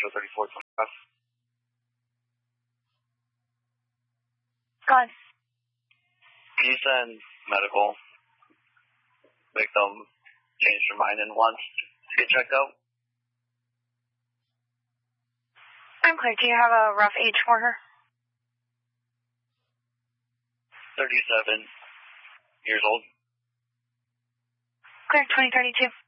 Metro 3425. Go on. Can you send medical? Victim changed her mind and wants to get checked out. I'm clear. Do you have a rough age for her? 37 years old. Clear, 2032.